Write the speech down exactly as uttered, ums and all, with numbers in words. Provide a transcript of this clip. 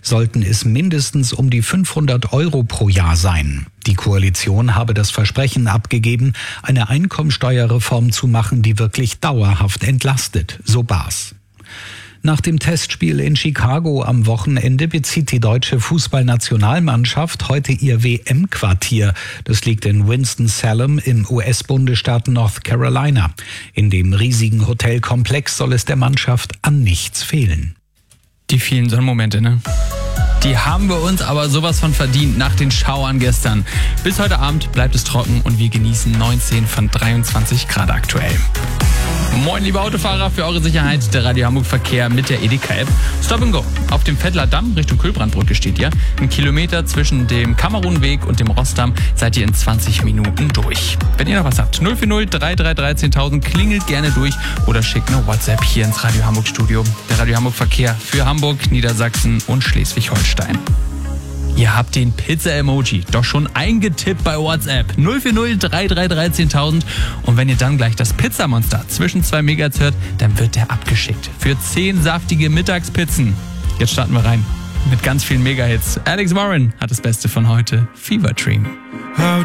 sollten es mindestens um die fünfhundert Euro pro Jahr sein. Die Koalition habe das Versprechen abgegeben, eine Einkommensteuerreform zu machen, die wirklich dauerhaft entlastet, so Baas. Nach dem Testspiel in Chicago am Wochenende bezieht die deutsche Fußballnationalmannschaft heute ihr W M-Quartier. Das liegt in Winston-Salem im U S-Bundesstaat North Carolina. In dem riesigen Hotelkomplex soll es der Mannschaft an nichts fehlen. Die vielen Sonnenmomente, ne? Die haben wir uns aber sowas von verdient nach den Schauern gestern. Bis heute Abend bleibt es trocken und wir genießen neunzehn von dreiundzwanzig Grad aktuell. Moin, liebe Autofahrer, für eure Sicherheit der Radio Hamburg Verkehr mit der Edeka-App. Stop and Go. Auf dem Vettler Damm Richtung Kühlbrandbrücke steht ihr. Ein Kilometer zwischen dem Kamerunweg und dem Rossdamm seid ihr in zwanzig Minuten durch. Wenn ihr noch was habt, null vier null drei drei drei zehntausend, klingelt gerne durch oder schickt eine WhatsApp hier ins Radio Hamburg Studio. Der Radio Hamburg Verkehr für Hamburg, Niedersachsen und Schleswig-Holstein. Ihr habt den Pizza-Emoji doch schon eingetippt bei WhatsApp. null vier null drei drei drei zehntausend. Und wenn ihr dann gleich das Pizzamonster zwischen zwei Megahertz hört, dann wird der abgeschickt. Für zehn saftige Mittagspizzen. Jetzt starten wir rein mit ganz vielen Megahits. Alex Warren hat das Beste von heute. Fever Dream.